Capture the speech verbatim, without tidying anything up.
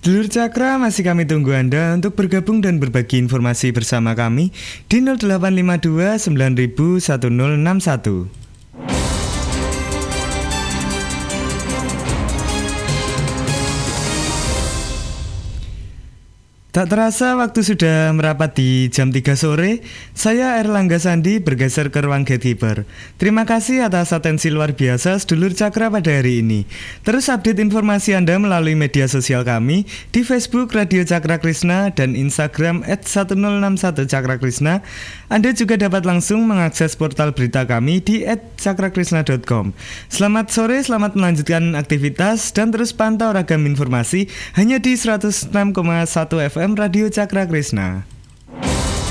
Sedulur Cakra, masih kami tunggu Anda untuk bergabung dan berbagi informasi bersama kami di nol delapan lima dua sembilan nol satu nol enam satu. Tak terasa waktu sudah merapat di jam tiga sore. Saya Erlangga Sandi bergeser ke ruang gatekeeper. Terima kasih atas atensi luar biasa sedulur Cakra pada hari ini. Terus update informasi Anda melalui media sosial kami di Facebook Radio Cakra Krishna dan Instagram et satu nol enam satu Cakra Krishna. Anda juga dapat langsung mengakses portal berita kami di et cakrakrishna dot com. Selamat sore, selamat melanjutkan aktivitas dan terus pantau ragam informasi hanya di seratus enam koma satu F M Radio Cakra Krishna.